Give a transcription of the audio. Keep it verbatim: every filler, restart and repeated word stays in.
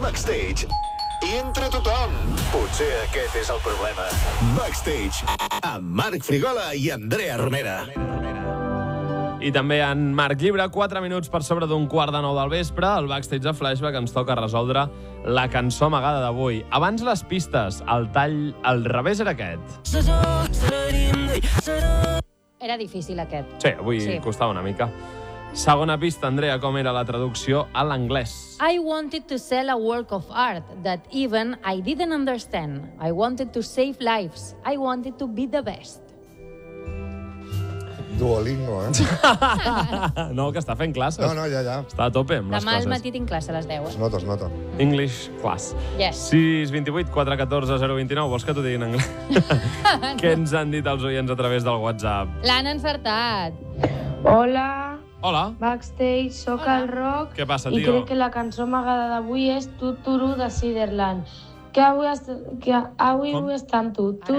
Backstage. I entre tothom. Potser aquest és el problema. Backstage, amb Marc Frigola i Andrea Romera. I també en Marc Llibre, quatre minuts per sobre d'un quart de nou del vespre. El Backstage de Flashback ens toca resoldre la cançó amagada d'avui. Abans les pistes, el tall al revés era aquest. Era difícil aquest. Sí, avui sí. Costava una mica. Segona pista, Andrea, com era la traducció a l'anglès? I wanted to sell a work of art that even I didn't understand. I wanted to save lives. I wanted to be the best. Duolingo, eh? No, que està fent classes. No, no, ja, ja. Està a tope amb les Demà al classes. matí tinc classe a les deu. Es nota, es nota. English class. Yes. sis vint vuit quatre un quatre zero dos nou. Vols que t'ho digui en anglès? Què ens han dit els oients a través del WhatsApp? L'han encertat. Hola, Hola. Backstage, sóc Hola. el Roc Què passa, i tio? crec que la cançó amagada d'avui és Tuturu de Ciderland. Que avui, est que avui Com? vull estar amb tu. Tu